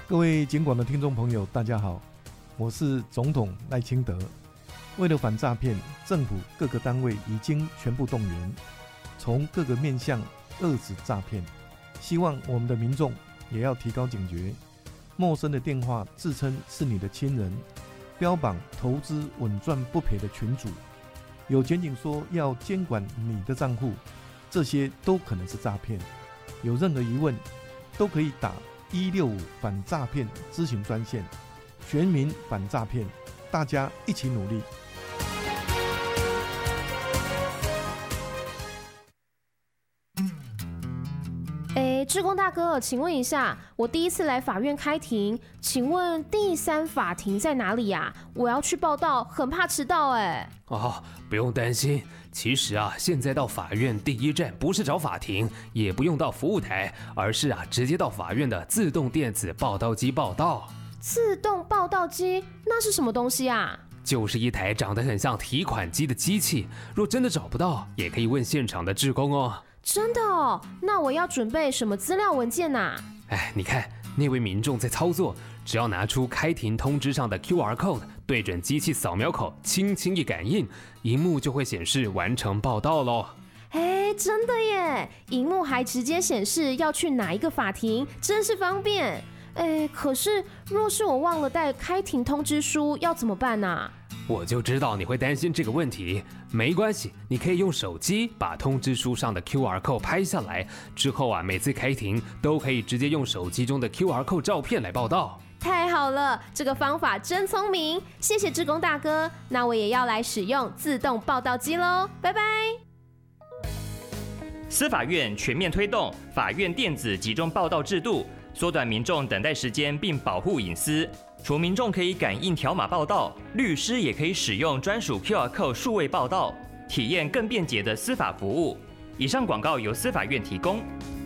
各位警广的听众朋友，大家好，我是总统赖清德。为了反诈骗，政府各个单位已经全部动员，从各个面向遏止诈骗。希望我们的民众也要提高警觉，陌生的电话自称是你的亲人，标榜投资稳赚不赔的群组，有检警说要监管你的账户，这些都可能是诈骗。有任何疑问，都可以打165反诈骗咨询专线，全民反诈骗，大家一起努力。 志工大哥，请问一下，我第一次来法院开庭，请问第3法庭在哪里呀？我要去报到，很怕迟到不用担心，其实现在到法院第1站不是找法庭，也不用到服务台，而是直接到法院的自动电子报到机报到。 自动报到机那是什么东西啊？ 就是一台长得很像提款机的机器，若真的找不到，也可以问现场的志工哦。 真的哦？那我要准备什么资料文件啊？ 你看那位民众在操作，只要拿出开庭通知上的 QR code， 对准机器扫描口，轻轻一感应，荧幕就会显示完成报到咯。 真的耶！荧幕还直接显示要去哪一个法庭，真是方便。可是若是我忘了带开庭通知书，要怎么办啊？ 我就知道你会担心这个问题，没关系，你可以用手机把通知书上的 QR code 拍下来，之后每次开庭都可以直接用手机中的 QR code 照片来报到。 太好了，这个方法真聪明，谢谢志工大哥。那我也要来使用自动报到机咯，拜拜。 司法院全面推动法院电子集中报到制度，缩短民众等待时间并保护隐私。除民众可以感应条码报到，律师也可以使用专属 QR code 数位报到，体验更便捷的司法服务。以上广告由司法院提供。